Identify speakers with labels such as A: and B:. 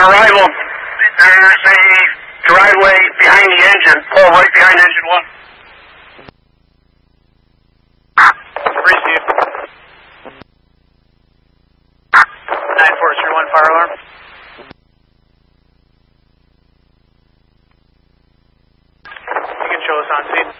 A: arrival, there's a driveway behind the engine, pull right behind engine 1.
B: Received. 9431 fire alarm. You can show us on scene.